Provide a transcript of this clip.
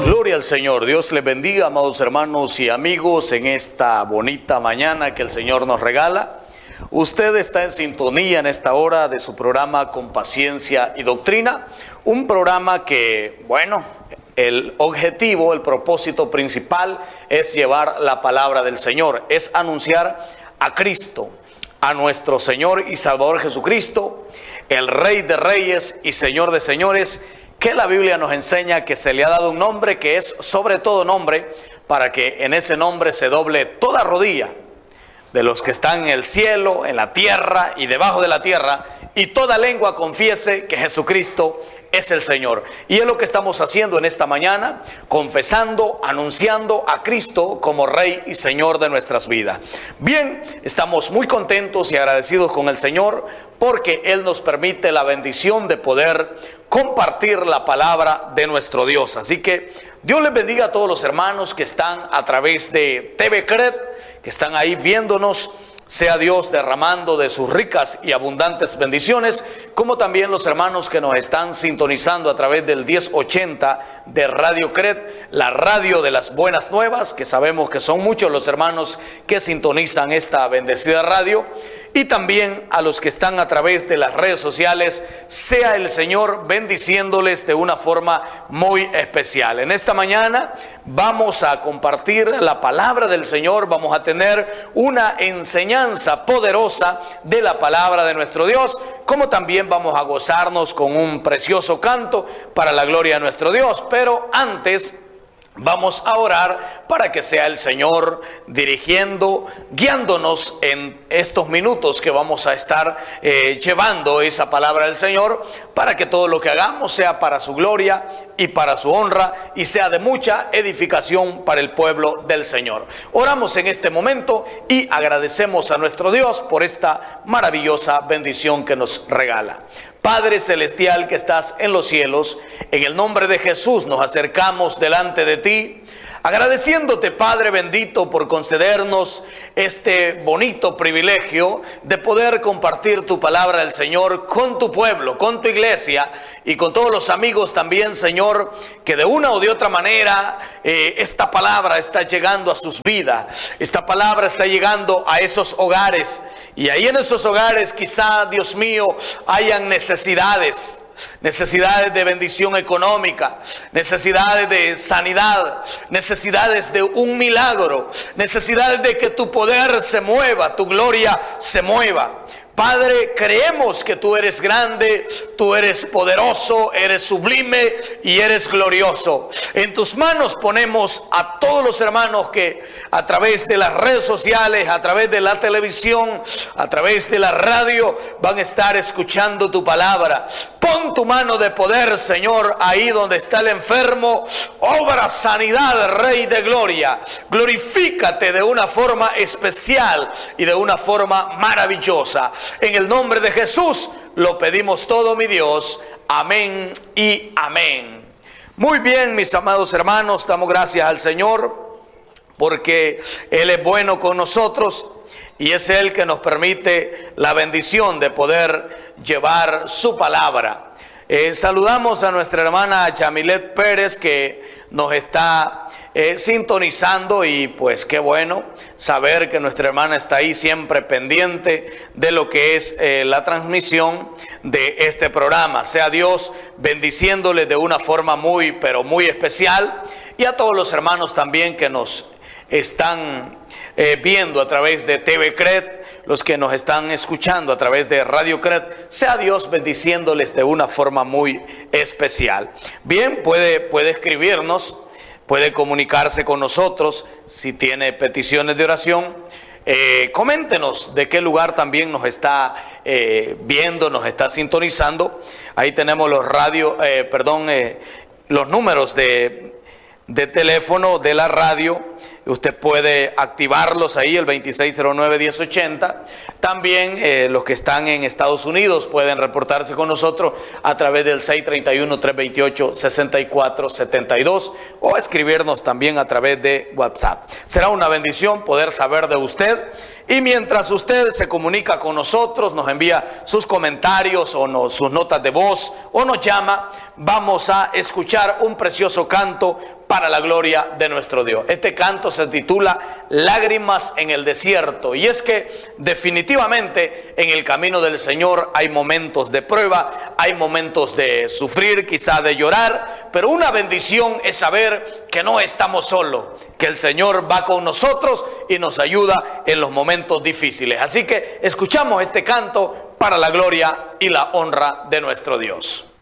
Gloria al Señor. Dios les bendiga, amados hermanos y amigos, en esta bonita mañana que el Señor nos regala. Usted está en sintonía en esta hora de su programa Con Paciencia y Doctrina, un programa que, bueno, el objetivo, el propósito principal es llevar la palabra del Señor, es anunciar a Cristo, a nuestro Señor y Salvador Jesucristo, el Rey de Reyes y Señor de Señores, que la Biblia nos enseña que se le ha dado un nombre que es sobre todo nombre, para que en ese nombre se doble toda rodilla de los que están en el cielo, en la tierra y debajo de la tierra, y toda lengua confiese que Jesucristo es el Señor. Y es lo que estamos haciendo en esta mañana, confesando, anunciando a Cristo como Rey y Señor de nuestras vidas. Bien, estamos muy contentos y agradecidos con el Señor porque Él nos permite la bendición de poder compartir la palabra de nuestro Dios. Así que Dios les bendiga a todos los hermanos que están a través de TV Cred, que están ahí viéndonos. Sea Dios derramando de sus ricas y abundantes bendiciones, como también los hermanos que nos están sintonizando a través del 1080 de Radio Cred, la radio de las buenas nuevas, que sabemos que son muchos los hermanos que sintonizan esta bendecida radio, y también a los que están a través de las redes sociales. Sea el Señor bendiciéndoles de una forma muy especial. En esta mañana vamos a compartir la palabra del Señor, vamos a tener una enseñanza poderosa de la palabra de nuestro Dios, como también vamos a gozarnos con un precioso canto para la gloria de nuestro Dios. Pero antes vamos a orar para que sea el Señor dirigiendo, guiándonos en estos minutos que vamos a estar llevando esa palabra del Señor, para que todo lo que hagamos sea para su gloria y para su honra y sea de mucha edificación para el pueblo del Señor. Oramos en este momento y agradecemos a nuestro Dios por esta maravillosa bendición que nos regala. Padre celestial que estás en los cielos, en el nombre de Jesús nos acercamos delante de ti, agradeciéndote, Padre bendito, por concedernos este bonito privilegio de poder compartir tu palabra del Señor con tu pueblo, con tu iglesia y con todos los amigos también, Señor, que de una o de otra manera esta palabra está llegando a sus vidas, esta palabra está llegando a esos hogares, y ahí en esos hogares quizá, Dios mío, hayan necesidades de bendición económica, necesidades de sanidad, necesidades de un milagro, necesidades de que tu poder se mueva, tu gloria se mueva. Padre, creemos que tú eres grande, tú eres poderoso, eres sublime y eres glorioso. En tus manos ponemos a todos los hermanos que a través de las redes sociales, a través de la televisión, a través de la radio, van a estar escuchando tu palabra. Pon tu mano de poder, Señor, ahí donde está el enfermo. Obra sanidad, Rey de gloria. Glorifícate de una forma especial y de una forma maravillosa. En el nombre de Jesús lo pedimos todo, mi Dios. Amén y amén. Muy bien, mis amados hermanos, damos gracias al Señor porque Él es bueno con nosotros y es Él que nos permite la bendición de poder llevar su palabra. Saludamos a nuestra hermana Yamilet Pérez, que nos está sintonizando, y pues qué bueno saber que nuestra hermana está ahí siempre pendiente de lo que es la transmisión de este programa. Sea Dios bendiciéndole de una forma muy, pero muy especial, y a todos los hermanos también que nos están viendo a través de TV Cred, los que nos están escuchando a través de Radio Cred. Sea Dios bendiciéndoles de una forma muy especial. Bien, puede escribirnos, puede comunicarse con nosotros si tiene peticiones de oración. Coméntenos de qué lugar también nos está viendo, nos está sintonizando. Ahí tenemos los números de teléfono de la radio. Usted puede activarlos ahí, el 2609-1080. También los que están en Estados Unidos pueden reportarse con nosotros a través del 631-328-6472 o escribirnos también a través de WhatsApp. Será una bendición poder saber de usted, y mientras usted se comunica con nosotros, nos envía sus comentarios o sus notas de voz o nos llama, vamos a escuchar un precioso canto para la gloria de nuestro Dios. Este canto se titula Lágrimas en el desierto, y es que definitivamente en el camino del Señor hay momentos de prueba, hay momentos de sufrir, quizá de llorar, pero una bendición es saber que no estamos solos, que el Señor va con nosotros y nos ayuda en los momentos difíciles. Así que escuchamos este canto para la gloria y la honra de nuestro Dios.